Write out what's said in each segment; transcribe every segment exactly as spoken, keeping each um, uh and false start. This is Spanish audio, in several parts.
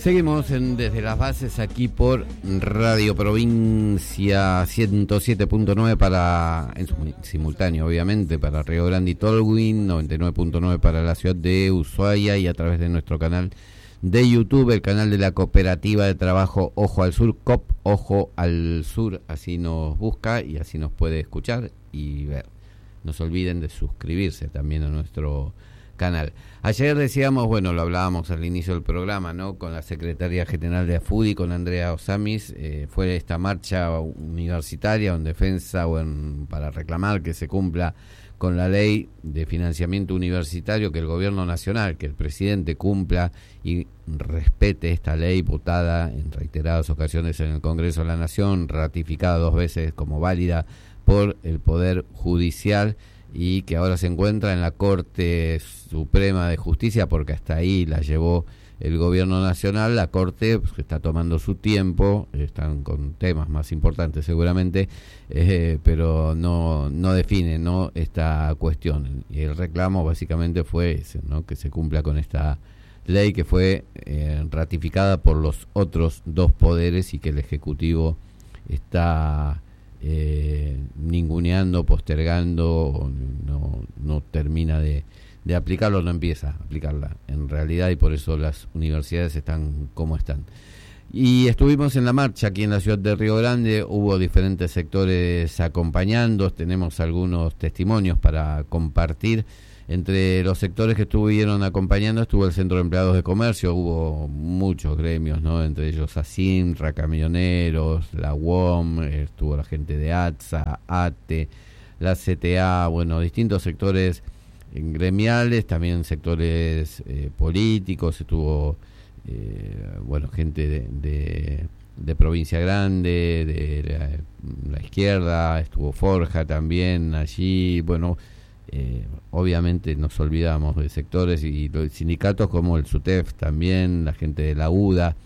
Seguimos en Desde las Bases aquí por Radio Provincia ciento siete punto nueve para, en simultáneo obviamente, para Río Grande y Tolwyn, noventa y nueve punto nueve para la ciudad de Ushuaia y a través de nuestro canal de YouTube, el canal de la Cooperativa de Trabajo Ojo al Sur, C O P Ojo al Sur, así nos busca y así nos puede escuchar y ver. No se olviden de suscribirse también a nuestro canal. Ayer decíamos, bueno, lo hablábamos al inicio del programa, ¿no? Con la secretaria general de AFUDI, con Andrea Osamis, eh, fue esta marcha universitaria o en defensa o en, para reclamar que se cumpla con la ley de financiamiento universitario, que el gobierno nacional, que el presidente cumpla y respete esta ley votada en reiteradas ocasiones en el Congreso de la Nación, ratificada dos veces como válida por el Poder Judicial y que ahora se encuentra en la Corte Suprema de Justicia, porque hasta ahí la llevó el gobierno nacional. La Corte pues, está tomando su tiempo, están con temas más importantes seguramente, eh, pero no no define no esta cuestión. Y el reclamo básicamente fue ese, ¿no? Que se cumpla con esta ley que fue eh, ratificada por los otros dos poderes y que el Ejecutivo está Eh, ninguneando, postergando, no, no termina de, de aplicarlo, no empieza a aplicarla en realidad y por eso las universidades están como están. Y estuvimos en la marcha aquí en la ciudad de Río Grande, hubo diferentes sectores acompañando, tenemos algunos testimonios para compartir. Entre los sectores que estuvieron acompañando estuvo el Centro de Empleados de Comercio, hubo muchos gremios, ¿no? Entre ellos ASINRA, Camioneros, la U O M, estuvo la gente de ATSA, ATE, la C T A, bueno, distintos sectores gremiales, también sectores eh, políticos, estuvo, eh, bueno, gente de, de, de Provincia Grande, de la, la izquierda, estuvo Forja también allí, bueno. Eh, obviamente nos olvidamos de sectores y los sindicatos como el SUTEF también, la gente de la UDA,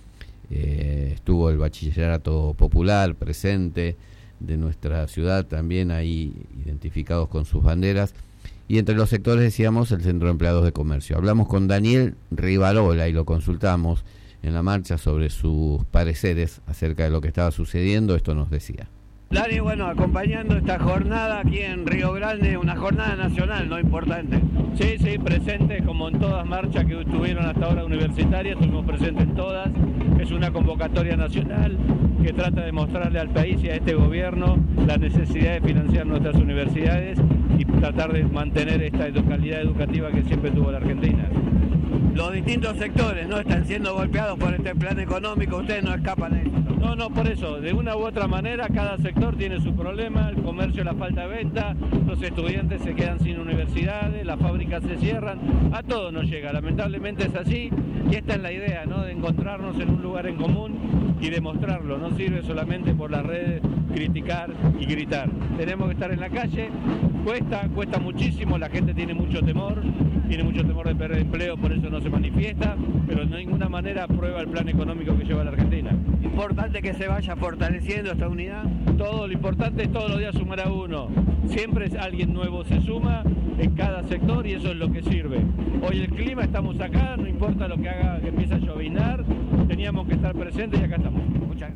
eh, estuvo el Bachillerato Popular presente de nuestra ciudad también ahí identificados con sus banderas, y entre los sectores decíamos el Centro de Empleados de Comercio. Hablamos con Daniel Rivarola y lo consultamos en la marcha sobre sus pareceres acerca de lo que estaba sucediendo. Esto nos decía. Dani, bueno, acompañando esta jornada aquí en Río Grande, una jornada nacional, ¿no? Importante. Sí, sí, presente como en todas marchas que tuvieron hasta ahora universitarias, estuvimos presentes en todas. Es una convocatoria nacional que trata de mostrarle al país y a este gobierno la necesidad de financiar nuestras universidades y tratar de mantener esta calidad educativa que siempre tuvo la Argentina. Los distintos sectores no están siendo golpeados por este plan económico, ustedes no escapan de esto. No, no, por eso, de una u otra manera cada sector tiene su problema, el comercio, la falta de venta, los estudiantes se quedan sin universidades, las fábricas se cierran, a todo nos llega, lamentablemente es así y esta es la idea, ¿no? De encontrarnos en un lugar en común y demostrarlo, no sirve solamente por las redes criticar y gritar, tenemos que estar en la calle, cuesta, cuesta muchísimo, la gente tiene mucho temor, tiene mucho temor de perder empleo, por eso no se manifiesta, pero de ninguna manera aprueba el plan económico que lleva la Argentina. Importante que se vaya fortaleciendo esta unidad. Todo lo importante es todos los días sumar a uno. Siempre es alguien nuevo se suma en cada sector y eso es lo que sirve. Hoy el clima, estamos acá, no importa lo que haga, que empiece a lloviznar, teníamos que estar presentes y acá estamos. Muchas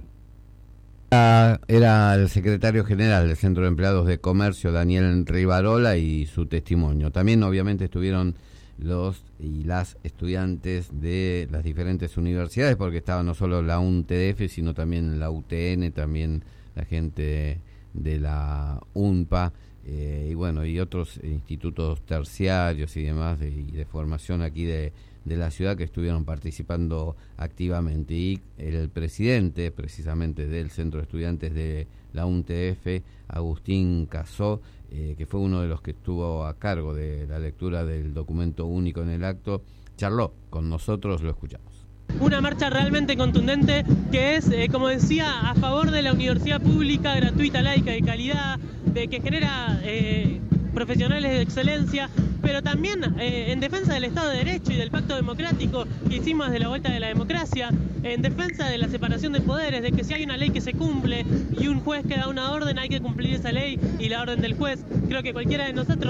gracias. Era el secretario general del Centro de Empleados de Comercio, Daniel Rivarola, y su testimonio. También obviamente estuvieron los y las estudiantes de las diferentes universidades, porque estaba no solo la U N T D F, sino también la U T N, también la gente de, de la UNPA, eh, y bueno, y otros institutos terciarios y demás, de, y de formación aquí de, de la ciudad que estuvieron participando activamente. Y el presidente precisamente del Centro de Estudiantes de la U N T F, Agustín Casó, eh, que fue uno de los que estuvo a cargo de la lectura del documento único en el acto, charló con nosotros, lo escuchamos. Una marcha realmente contundente que es, eh, como decía, a favor de la universidad pública, gratuita, laica, de calidad, de que genera eh, profesionales de excelencia, pero también eh, en defensa del Estado de Derecho y del pacto democrático que hicimos desde la vuelta de la democracia, en defensa de la separación de poderes, de que si hay una ley que se cumple y un juez que da una orden, hay que cumplir esa ley y la orden del juez. Creo que cualquiera de nosotros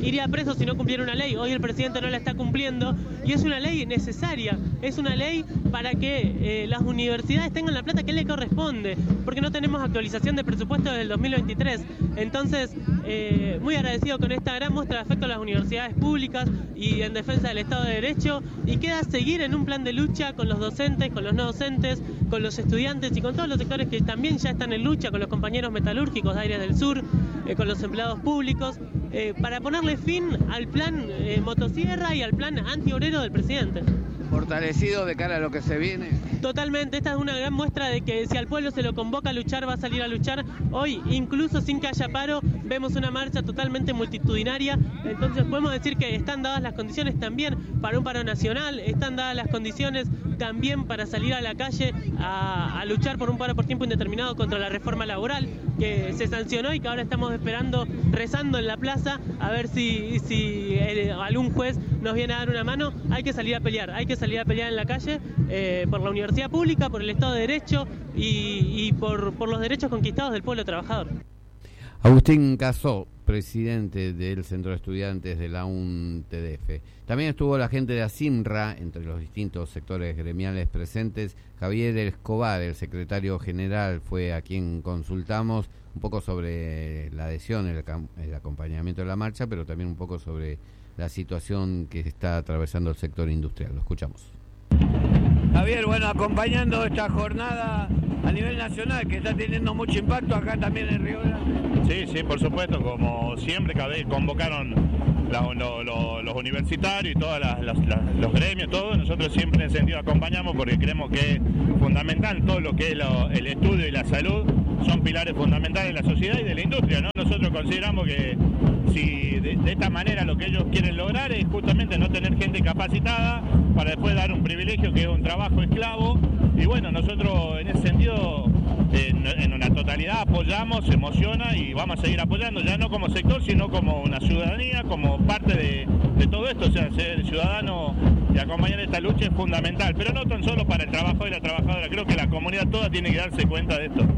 iría preso si no cumpliera una ley. Hoy el presidente no la está cumpliendo y es una ley necesaria, es una ley para que eh, las universidades tengan la plata que le corresponde, porque no tenemos actualización de presupuesto desde el dos mil veintitrés. Entonces, eh, muy agradecido con esta gran muestra de afecto a las universidades públicas y en defensa del Estado de Derecho, y queda seguir en un plan de lucha con los docentes, con los no docentes, con los estudiantes y con todos los sectores que también ya están en lucha, con los compañeros metalúrgicos de Aires del Sur, eh, con los empleados públicos, eh, para ponerle fin al plan eh, motosierra y al plan antiobrero del presidente. Fortalecido de cara a lo que se viene. Totalmente, esta es una gran muestra de que si al pueblo se lo convoca a luchar, va a salir a luchar. Hoy, incluso sin que haya paro, vemos una marcha totalmente multitudinaria. Entonces podemos decir que están dadas las condiciones también para un paro nacional, están dadas las condiciones también para salir a la calle a, a luchar por un paro por tiempo indeterminado contra la reforma laboral que se sancionó y que ahora estamos esperando, rezando en la plaza, a ver si, si el, algún juez nos viene a dar una mano. Hay que salir a pelear, hay que salir a pelear en la calle eh, por la universidad pública, por el Estado de Derecho y, y por, por los derechos conquistados del pueblo trabajador. Agustín Casó, presidente del Centro de Estudiantes de la U N T D F. También estuvo la gente de ASIMRA, entre los distintos sectores gremiales presentes. Javier Escobar, el secretario general, fue a quien consultamos un poco sobre la adhesión, el, el acompañamiento de la marcha, pero también un poco sobre la situación que está atravesando el sector industrial. Lo escuchamos. Javier, bueno, acompañando esta jornada a nivel nacional que está teniendo mucho impacto acá también en Río Grande. Sí, sí, por supuesto, como siempre, cada vez convocaron la, lo, lo, los universitarios y todos los gremios, todos, nosotros siempre en ese sentido acompañamos porque creemos que es fundamental todo lo que es lo, el estudio y la salud, son pilares fundamentales de la sociedad y de la industria, ¿no? Nosotros consideramos que si de, de esta manera lo que ellos quieren lograr es justamente no tener gente capacitada para después dar un privilegio que es un trabajo esclavo, y bueno, nosotros en ese sentido en, en una totalidad apoyamos, se emociona y vamos a seguir apoyando, ya no como sector sino como una ciudadanía, como parte de, de todo esto, o sea, ser ciudadano y acompañar esta lucha es fundamental, pero no tan solo para el trabajador y la trabajadora, creo que la comunidad toda tiene que darse cuenta de esto.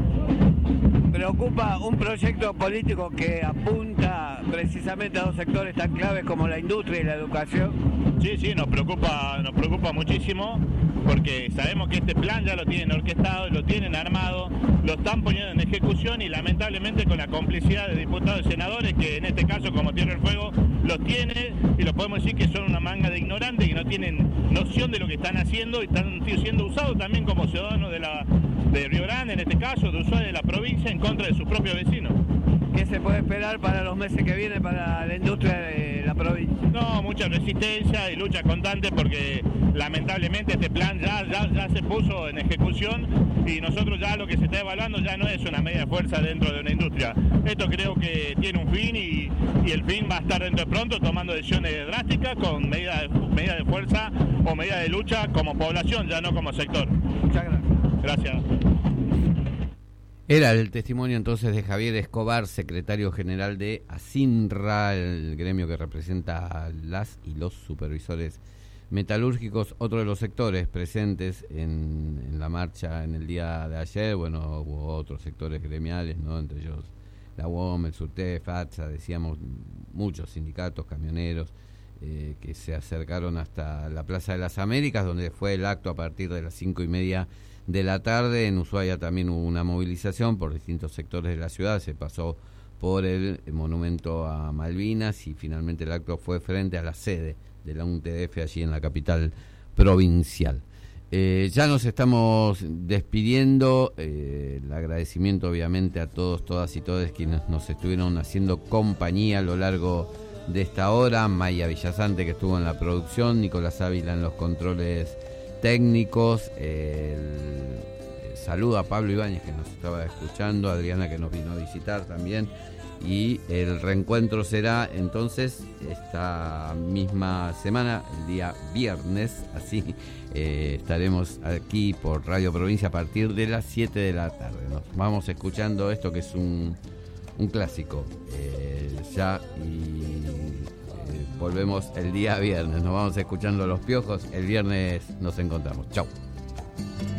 Preocupa un proyecto político que apunta precisamente a dos sectores tan claves como la industria y la educación. Sí, sí, nos preocupa, nos preocupa muchísimo porque sabemos que este plan ya lo tienen orquestado, lo tienen armado, lo están poniendo en ejecución y lamentablemente con la complicidad de diputados y senadores que en este caso como Tierra del Fuego los tiene y lo podemos decir que son una manga de ignorantes que no tienen noción de lo que están haciendo y están siendo usados también como ciudadanos de la de Río Grande, en este caso, de usuarios de la provincia en contra de sus propios vecinos. ¿Qué se puede esperar para los meses que vienen para la industria de la provincia? No, mucha resistencia y lucha constante porque lamentablemente este plan ya, ya, ya se puso en ejecución y nosotros ya lo que se está evaluando ya no es una medida de fuerza dentro de una industria. Esto creo que tiene un fin y, y el fin va a estar dentro de pronto tomando decisiones drásticas con medidas de, medida de fuerza o medidas de lucha como población, ya no como sector. Muchas gracias. Gracias. Era el testimonio entonces de Javier Escobar, secretario general de ASIMRA, el gremio que representa a las y los supervisores metalúrgicos. Otro de los sectores presentes en, en la marcha en el día de ayer, bueno, hubo otros sectores gremiales, ¿no? Entre ellos la U O M, el SUTEF, ATSA, decíamos, muchos sindicatos, camioneros, eh, que se acercaron hasta la Plaza de las Américas, donde fue el acto a partir de las cinco y media de la tarde. En Ushuaia también hubo una movilización por distintos sectores de la ciudad, se pasó por el monumento a Malvinas y finalmente el acto fue frente a la sede de la U N T D F allí en la capital provincial. Eh, ya nos estamos despidiendo, eh, el agradecimiento obviamente a todos, todas y todos quienes nos estuvieron haciendo compañía a lo largo de esta hora. Maya Villasante, que estuvo en la producción, Nicolás Ávila en los controles técnicos, eh, el, el saludo a Pablo Ibáñez que nos estaba escuchando, Adriana que nos vino a visitar también, y el reencuentro será entonces esta misma semana, el día viernes, así eh, estaremos aquí por Radio Provincia a partir de las siete de la tarde. Nos vamos escuchando esto que es un, un clásico eh, ya, y eh, volvemos el día viernes. Nos vamos escuchando Los Piojos, el viernes nos encontramos. Chau.